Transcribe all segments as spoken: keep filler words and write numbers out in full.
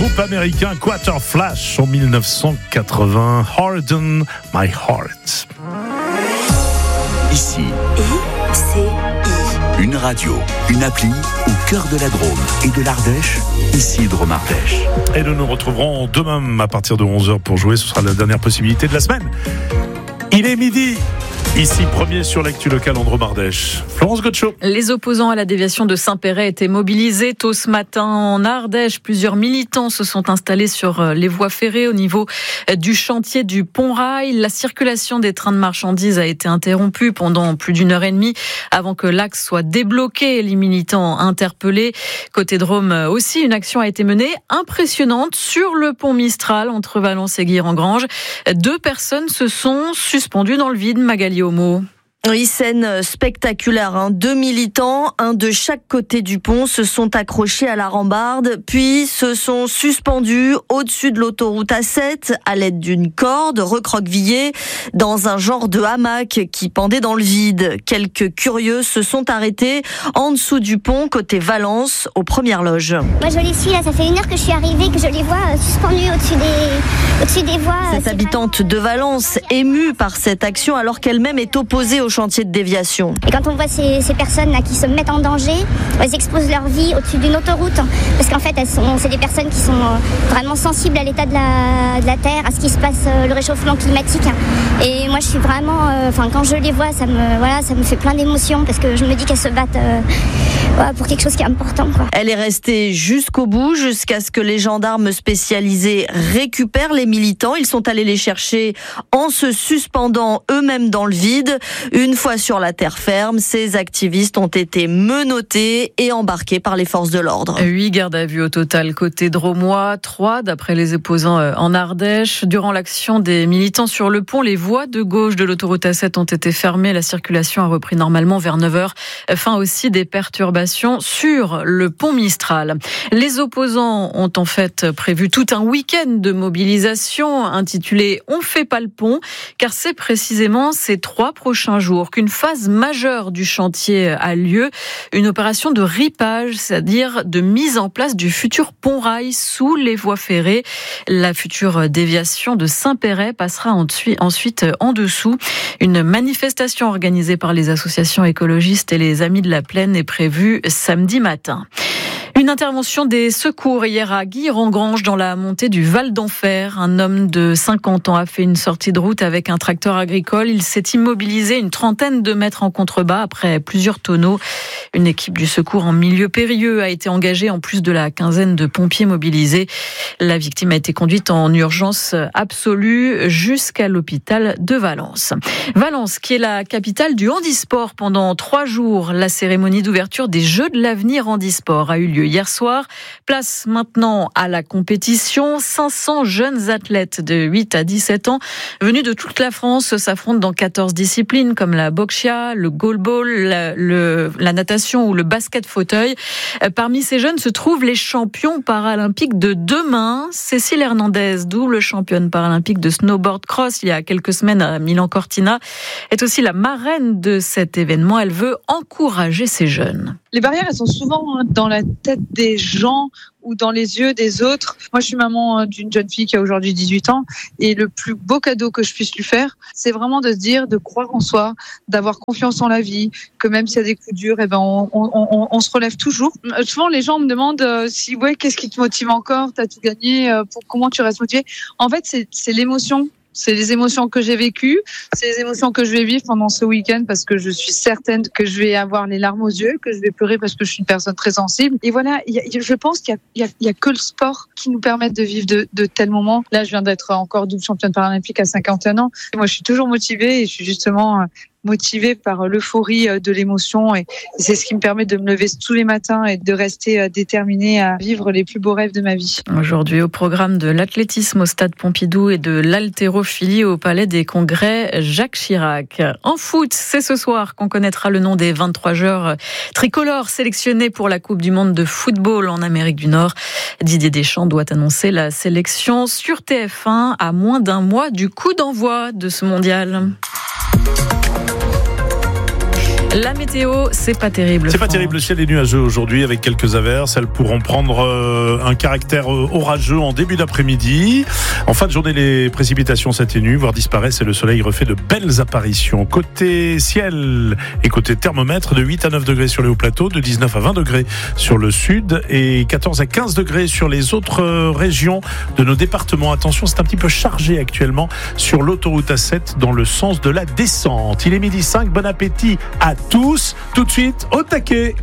groupe américain Quarter Flash en dix-neuf cent quatre-vingts, Harden My Heart. Ici, I C I. Une radio, une appli au cœur de la Drôme et de l'Ardèche, ici Drôme Ardèche. Et nous nous retrouverons demain à partir de onze heures pour jouer. Ce sera la dernière possibilité de la semaine. Il est midi. Ici, premier sur l'actu locale en Drôme Ardèche. Florence Gotcho. Les opposants à la déviation de Saint-Péret étaient mobilisés tôt ce matin en Ardèche. Plusieurs militants se sont installés sur les voies ferrées au niveau du chantier du Pont-Rail. La circulation des trains de marchandises a été interrompue pendant plus d'une heure et demie avant que l'axe soit débloqué. Les militants interpellés. Côté Drôme aussi, une action a été menée impressionnante sur le pont Mistral entre Valence et Guilherand-Granges. Deux personnes se sont suspendues dans le vide. Magali Homo. Oui, scène spectaculaire. Hein. Deux militants, un de chaque côté du pont, se sont accrochés à la rambarde, puis se sont suspendus au-dessus de l'autoroute A sept à l'aide d'une corde recroquevillée dans un genre de hamac qui pendait dans le vide. Quelques curieux se sont arrêtés en dessous du pont côté Valence, aux premières loges. Moi je les suis là, ça fait une heure que je suis arrivée, que je les vois euh, suspendus au-dessus des, au-dessus des voies. Cette habitante de Valence, émue par cette action alors qu'elle-même est opposée au chantier de déviation. Et quand on voit ces, ces personnes-là qui se mettent en danger, elles exposent leur vie au-dessus d'une autoroute, parce qu'en fait, elles sont, c'est des personnes qui sont vraiment sensibles à l'état de la, de la Terre, à ce qui se passe, le réchauffement climatique. Et moi, je suis vraiment, enfin, euh, quand je les vois, ça me, voilà, ça me fait plein d'émotions, parce que je me dis qu'elles se battent euh, voilà, pour quelque chose qui est important, quoi. Elle est restée jusqu'au bout, jusqu'à ce que les gendarmes spécialisés récupèrent les militants. Ils sont allés les chercher en se suspendant eux-mêmes dans le vide. Une fois sur la terre ferme, ces activistes ont été menottés et embarqués par les forces de l'ordre. Huit gardes à vue au total côté drômois, trois d'après les opposants en Ardèche. Durant l'action des militants sur le pont, les voies de gauche de l'autoroute A sept ont été fermées. La circulation a repris normalement vers neuf heures. Fin aussi des perturbations sur le pont Mistral. Les opposants ont en fait prévu tout un week-end de mobilisation intitulé « On fait pas le pont » car c'est précisément ces trois prochains jours qu'une phase majeure du chantier a lieu, une opération de ripage, c'est-à-dire de mise en place du futur pont-rail sous les voies ferrées. La future déviation de Saint-Péret passera ensuite en dessous. Une manifestation organisée par les associations écologistes et les Amis de la Plaine est prévue samedi matin. Une intervention des secours hier à Guilherand-Granges dans la montée du Val d'Enfer. Un homme de cinquante ans a fait une sortie de route avec un tracteur agricole. Il s'est immobilisé une trentaine de mètres en contrebas après plusieurs tonneaux. Une équipe du secours en milieu périlleux a été engagée en plus de la quinzaine de pompiers mobilisés. La victime a été conduite en urgence absolue jusqu'à l'hôpital de Valence. Valence, qui est la capitale du handisport pendant trois jours. La cérémonie d'ouverture des Jeux de l'avenir handisport a eu lieu hier soir. Place maintenant à la compétition. cinq cents jeunes athlètes de huit à dix-sept ans venus de toute la France s'affrontent dans quatorze disciplines comme la boxia, le goalball, la, le, la natation ou le basket fauteuil. Parmi ces jeunes se trouvent les champions paralympiques de demain. Cécile Hernandez, double championne paralympique de snowboard cross il y a quelques semaines à Milan-Cortina, est aussi la marraine de cet événement. Elle veut encourager ces jeunes. Les barrières, elles sont souvent dans la tête des gens ou dans les yeux des autres. Moi, je suis maman d'une jeune fille qui a aujourd'hui dix-huit ans et le plus beau cadeau que je puisse lui faire, c'est vraiment de se dire, de croire en soi, d'avoir confiance en la vie, que même s'il y a des coups durs, eh ben, on, on, on, on se relève toujours. Souvent, les gens me demandent euh, si, ouais, qu'est-ce qui te motive encore? T'as tout gagné, euh, pour, comment tu restes motivé? En fait, c'est, c'est l'émotion. C'est les émotions que j'ai vécues, c'est les émotions que je vais vivre pendant ce week-end parce que je suis certaine que je vais avoir les larmes aux yeux, que je vais pleurer parce que je suis une personne très sensible. Et voilà, y a, je pense qu'il y a, y, a, y a que le sport qui nous permet de vivre de, de tels moments. Là, je viens d'être encore double championne paralympique à cinquante et un ans. Et moi, je suis toujours motivée et je suis justement motivée par l'euphorie de l'émotion et c'est ce qui me permet de me lever tous les matins et de rester déterminée à vivre les plus beaux rêves de ma vie. Aujourd'hui, au programme de l'athlétisme au stade Pompidou et de l'haltérophilie au palais des congrès Jacques Chirac. En foot, c'est ce soir qu'on connaîtra le nom des vingt-trois joueurs tricolores sélectionnés pour la Coupe du monde de football en Amérique du Nord. Didier Deschamps doit annoncer la sélection sur T F un à moins d'un mois du coup d'envoi de ce mondial. La météo, c'est pas terrible. C'est pas terrible, le ciel est nuageux aujourd'hui avec quelques averses. Elles pourront prendre euh, un caractère euh, orageux en début d'après-midi. En fin de journée, les précipitations s'atténuent, voire disparaissent et le soleil refait de belles apparitions. Côté ciel et côté thermomètre, de huit à neuf degrés sur les hauts plateaux, de dix-neuf à vingt degrés sur le sud et quatorze à quinze degrés sur les autres euh, régions de nos départements. Attention, c'est un petit peu chargé actuellement sur l'autoroute A sept dans le sens de la descente. Il est midi cinq, bon appétit à tous, tout de suite au taquet.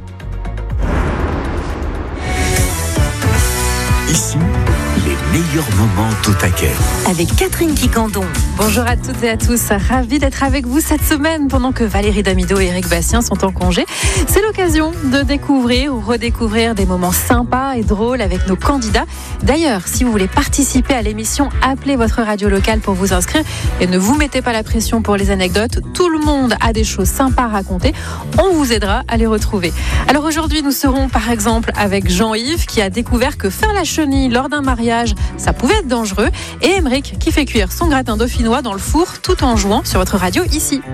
Ici, les meilleurs moments au taquet. Avec Catherine Quicandon. Bonjour à toutes et à tous, ravi d'être avec vous cette semaine pendant que Valérie Damido et Eric Bastien sont en congé. C'est l'occasion de découvrir ou redécouvrir des moments sympas et drôles avec nos candidats. D'ailleurs, si vous voulez participer à l'émission, appelez votre radio locale pour vous inscrire et ne vous mettez pas la pression pour les anecdotes. Tout le monde a des choses sympas à raconter. On vous aidera à les retrouver. Alors aujourd'hui, nous serons par exemple avec Jean-Yves qui a découvert que faire la chenille lors d'un mariage, ça pouvait être dangereux, et Émeric qui fait cuire son gratin dauphinois dans le four tout en jouant sur votre radio ici.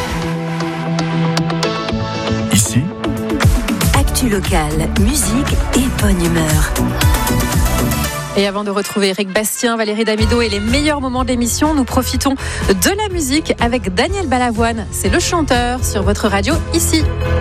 Ici, Actu locale, musique et bonne humeur. Et avant de retrouver Eric Bastien, Valérie Damido et les meilleurs moments de l'émission, nous profitons de la musique avec Daniel Balavoine. C'est le chanteur sur votre radio ici.